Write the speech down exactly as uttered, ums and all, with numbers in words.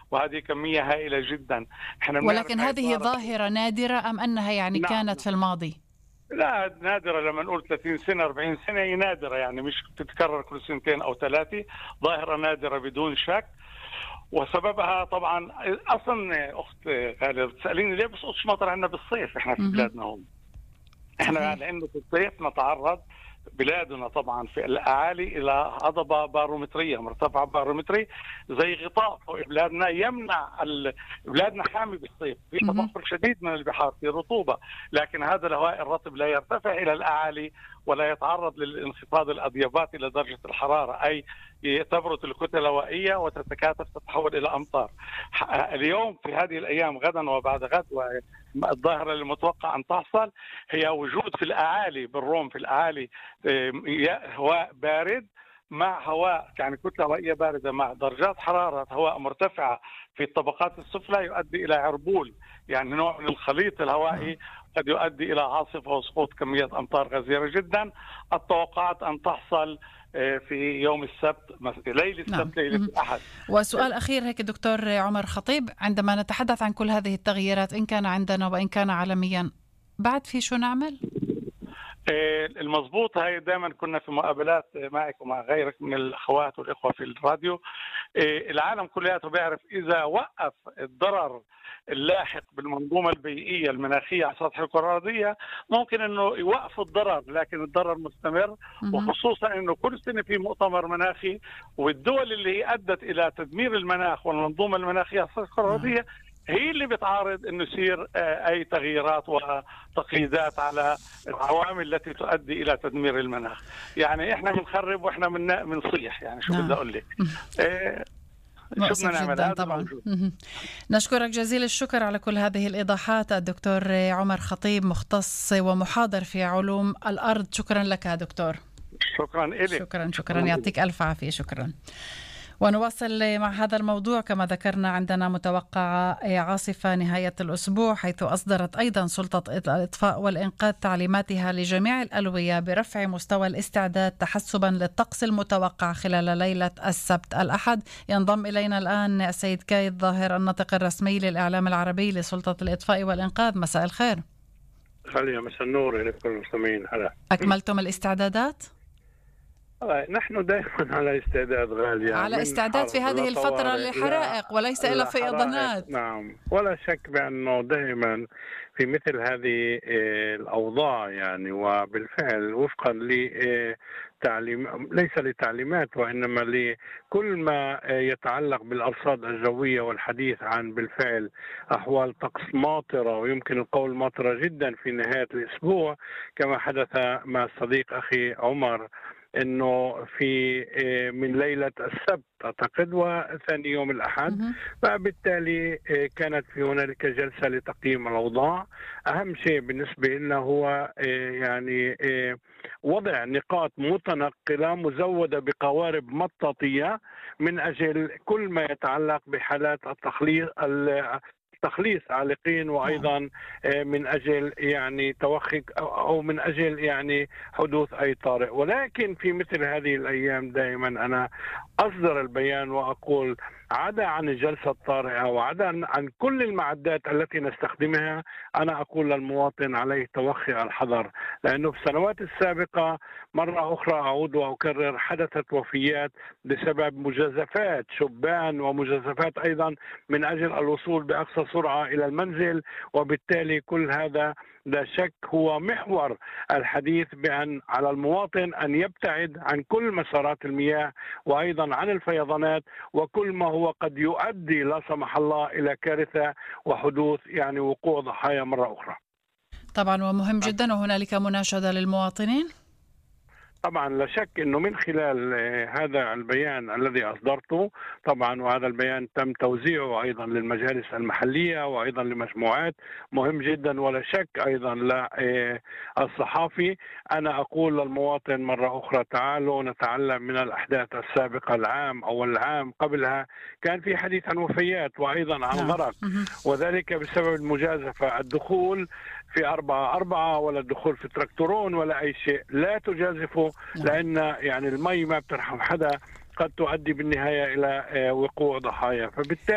وهذه كمية هائلة جدا. احنا ولكن هذه ظاهرة نادرة أم أنها يعني نعم. كانت في الماضي؟ لا نادرة، لما نقول ثلاثين سنة أربعين سنة هي نادرة، يعني مش بتتكرر كل سنتين أو ثلاثة، ظاهرة نادرة بدون شك. وسببها طبعا اصلا اخت غاليه بتساليني ليه بسقطش مطر عندنا بالصيف؟ احنا في بلادنا هون، احنا لانه في الصيف نتعرض بلادنا طبعا في الاعالي الى هضبه بارومتريه مرتفعه بارومتري زي غطاء فوق بلادنا يمنع ال... بلادنا حامي بالصيف، في تبخر شديد من البحار، في رطوبه، لكن هذا الهواء الرطب لا يرتفع الى الاعالي ولا يتعرض للانخفاض الاضيافات الى درجه الحراره، اي تبرد الكتل الهوائيه وتتكاثف تتحول الى امطار. اليوم في هذه الايام غدا وبعد غد والظاهره المتوقع ان تحصل هي وجود في الاعالي بالروم في الاعالي هواء بارد مع هواء يعني كتله هوائيه بارده مع درجات حراره هواء مرتفعه في الطبقات السفلى يؤدي الى عربول، يعني نوع من الخليط الهوائي قد يؤدي الى عاصفه وسقوط كميات امطار غزيره جدا. التوقعات ان تحصل في يوم السبت، ليله السبت نعم. ليله الاحد. وسؤال اخير هيك دكتور عمر خطيب، عندما نتحدث عن كل هذه التغييرات ان كان عندنا وان كان عالميا، بعد في شو نعمل؟ المضبوط، هاي دائما كنا في مقابلات معك ومع غيرك من الاخوات والاخوه في الراديو، العالم كلياته بيعرف اذا وقف الضرر اللاحق بالمنظومه البيئيه المناخيه على سطح الكره الارضيه ممكن انه يوقف الضرر، لكن الضرر مستمر، وخصوصا انه كل سنه في مؤتمر مناخي، والدول اللي هي ادت الى تدمير المناخ والمنظومه المناخيه على سطح الكره الارضيه هي اللي بتعارض انه يصير اي تغييرات وتقييدات على العوامل التي تؤدي الى تدمير المناخ. يعني احنا بنخرب واحنا من بنصيح، يعني شو بدي اقول لك. إيه مؤسف جدا طبعا. نشكرك جزيل الشكر على كل هذه الإيضاحات الدكتور عمر خطيب، مختص ومحاضر في علوم الأرض. شكرا لك يا دكتور. شكرا إليك. شكرا شكرا يعطيك ألف عافية. شكرا. ونواصل مع هذا الموضوع. كما ذكرنا عندنا متوقعة عاصفة نهاية الأسبوع، حيث أصدرت أيضا سلطة الإطفاء والإنقاذ تعليماتها لجميع الألوية برفع مستوى الاستعداد تحسبا للطقس المتوقع خلال ليلة السبت الأحد. ينضم إلينا الآن السيد كايد ظاهر، الناطق الرسمي للإعلام العربي لسلطة الإطفاء والإنقاذ. مساء الخير. خليها مساء النور لكل المستمعين. هلا، أكملتم الاستعدادات؟ نحن دائما على استعداد غالية، على استعداد في هذه الفترة لحرائق وليس إلى فيضانات. نعم، ولا شك بأنه دائما في مثل هذه الأوضاع يعني، وبالفعل وفقا لتعليم ليس لتعليمات وإنما لكل ما يتعلق بالأرصاد الجوية والحديث عن بالفعل أحوال طقس ماطرة، ويمكن القول ماطرة جدا في نهاية الأسبوع كما حدث مع الصديق أخي عمر، انه في من ليله السبت اعتقد وثاني يوم الاحد، فبالتالي كانت في هنالك جلسه لتقييم الاوضاع. اهم شيء بالنسبه لنا هو يعني وضع نقاط متنقله مزوده بقوارب مطاطيه من اجل كل ما يتعلق بحالات التخليص تخليص عالقين، وايضا من اجل يعني توخي او من اجل يعني حدوث اي طارئ. ولكن في مثل هذه الايام دائما انا اصدر البيان واقول عدا عن الجلسه الطارئه وعدا عن كل المعدات التي نستخدمها، انا اقول للمواطن عليه توخي الحذر، لانه في السنوات السابقه مره اخرى اعود واكرر حدثت وفيات بسبب مجازفات شبان ومجازفات ايضا من اجل الوصول باقصى سرعه الى المنزل، وبالتالي كل هذا لا شك هو محور الحديث بأن على المواطن أن يبتعد عن كل مسارات المياه وأيضا عن الفيضانات وكل ما هو قد يؤدي لا سمح الله إلى كارثة وحدوث يعني وقوع ضحايا مرة أخرى. طبعا ومهم جدا، وهنالك مناشدة للمواطنين. طبعا لا شك انه من خلال هذا البيان الذي اصدرته طبعا، وهذا البيان تم توزيعه ايضا للمجالس المحليه وايضا لمجموعات مهم جدا، ولا شك ايضا للصحافي. انا اقول للمواطن مره اخرى تعالوا نتعلم من الاحداث السابقه، العام او العام قبلها كان في حديث عن وفيات وايضا عن غرق، وذلك بسبب المجازفه، الدخول في أربعة أربعة ولا الدخول في تراكتورون ولا أي شيء. لا تجازفوا لأن يعني المي ما بترحم حدا، قد تؤدي بالنهاية إلى وقوع ضحايا. فبالتالي